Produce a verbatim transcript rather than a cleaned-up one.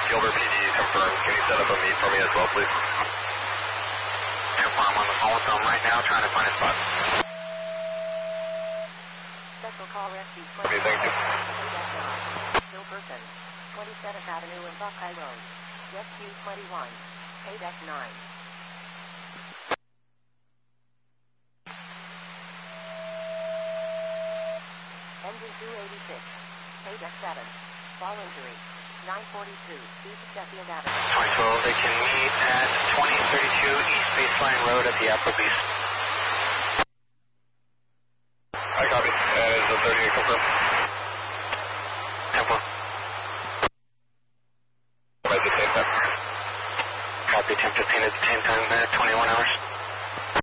Gilbert P D confirmed. Can you set up a meet for me as well, please? I'm on the phone with them right now, trying to find a spot. Special call rescue. Okay, thank you. Gilberton, twenty-seventh Avenue and Buckeye Road. Rescue twenty-one. Paydeck nine. Engine two eighty-six. Paydeck seven. Fall injury. nine forty-two. East Sheffield Avenue. twenty twelve, they can meet at twenty thirty-two East Baseline Road at the Applebee's. I copy. That is the thirty-eight confirmed. Temple. By the same time. Copy, ten fifteen at the same time, uh, twenty-one hours.